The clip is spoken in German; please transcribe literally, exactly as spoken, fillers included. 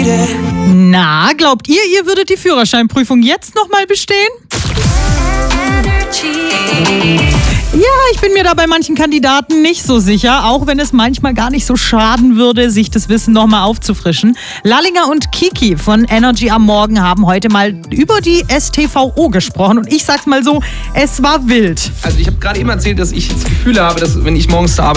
Na, glaubt ihr, ihr würdet die Führerscheinprüfung jetzt nochmal bestehen? Ja, ich bin mir da bei manchen Kandidaten nicht so sicher, auch wenn es manchmal gar nicht so schaden würde, sich das Wissen nochmal aufzufrischen. Lallinger und Kiki von Energy am Morgen haben heute mal über die S T V O gesprochen und ich sag's mal so, es war wild. Also ich habe gerade eben erzählt, dass ich das Gefühl habe, dass wenn ich morgens zur Arbeit